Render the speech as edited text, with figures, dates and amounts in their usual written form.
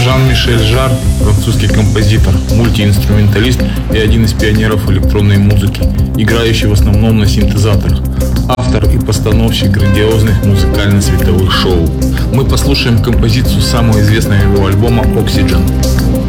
Жан-Мишель Жарр – французский композитор, мультиинструменталист и один из пионеров электронной музыки, играющий в основном на синтезаторах. Автор и постановщик грандиозных музыкально-световых шоу. Мы послушаем композицию самого известного его альбома «Oxygen».